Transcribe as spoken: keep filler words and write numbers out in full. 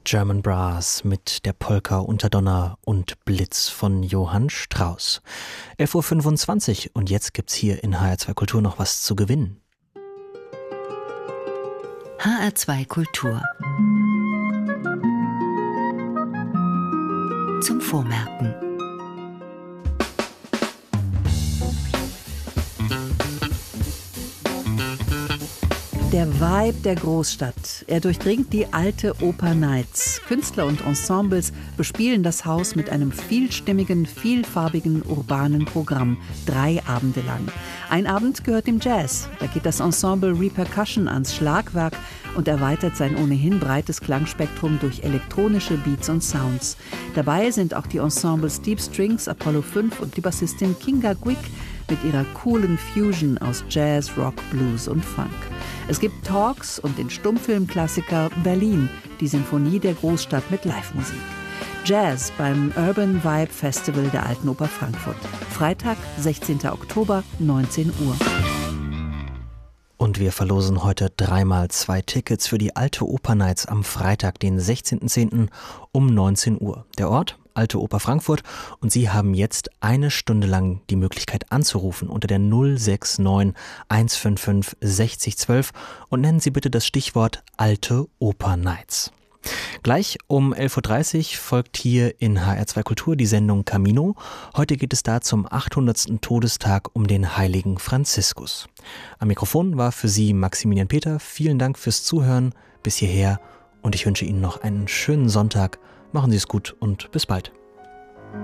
German Brass mit der Polka unter Donner und Blitz von Johann Strauss. elf Uhr fünfundzwanzig und jetzt gibt's hier in H R zwei Kultur noch was zu gewinnen. H R zwei Kultur zum Vormerken. Der Vibe der Großstadt. Er durchdringt die alte Oper Nights. Künstler und Ensembles bespielen das Haus mit einem vielstimmigen, vielfarbigen, urbanen Programm. Drei Abende lang. Ein Abend gehört dem Jazz. Da geht das Ensemble Repercussion ans Schlagwerk und erweitert sein ohnehin breites Klangspektrum durch elektronische Beats und Sounds. Dabei sind auch die Ensembles Deep Strings, Apollo fünf und die Bassistin Kinga Gwick mit ihrer coolen Fusion aus Jazz, Rock, Blues und Funk. Es gibt Talks und den Stummfilmklassiker Berlin, die Sinfonie der Großstadt mit Live-Musik. Jazz beim Urban Vibe Festival der Alten Oper Frankfurt. Freitag, sechzehnten Oktober, neunzehn Uhr. Und wir verlosen heute dreimal zwei Tickets für die Alte Oper Nights am Freitag, den sechzehnten zehnten um neunzehn Uhr. Der Ort? Alte Oper Frankfurt, und Sie haben jetzt eine Stunde lang die Möglichkeit anzurufen unter der null sechs neun eins fünf fünf sechzig zwölf und nennen Sie bitte das Stichwort Alte Oper Nights. Gleich um elf Uhr dreißig folgt hier in H R zwei Kultur die Sendung Camino. Heute geht es da zum achthundertsten Todestag um den heiligen Franziskus. Am Mikrofon war für Sie Maximilian Peter. Vielen Dank fürs Zuhören bis hierher und ich wünsche Ihnen noch einen schönen Sonntag. Machen Sie es gut und bis bald.